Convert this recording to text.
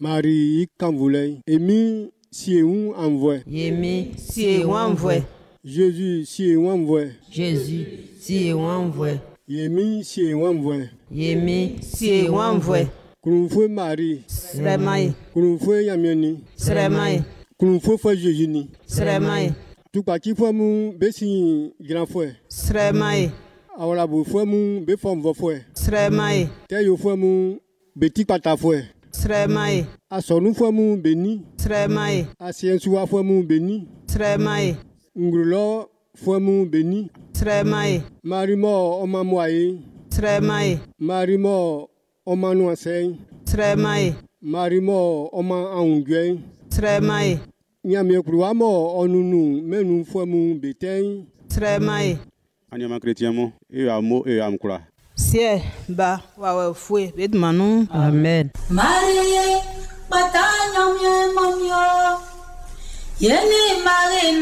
Marie Kanvoulay. Emi si un envoie. Yemi si envoie. Jésus si un envoie. Jésus si envoie. Yemi si un envoie. Yemi si envoie. Kunfo Marie. Sremai. Kunfo Yamiani. Sremai. Kunfo fo Jésus ni. Sremai. Tukpa ki fo mu besi grand frère. Sremai. Awala bu fo mu be fo mvo frère. Sremai. Te yo fo mu beti pata frère. Sremai. Asonu fo mu beni. Sremai. Asiensuwa fo mu beni. Sremai. Ngulo fo mu beni. Sremai. Marimo oma moye. Sremai. Marimo oma nuasen. Sremai. Marimo oma aungwe. Sremai. Nyame kruwa mo onunu menu fo mu beten. Sremai. Anyama chrétien mo e amo e amkura. Sie ba wa fue bedmanu. Amen. Marie batanya mye momyo. Yeni Marie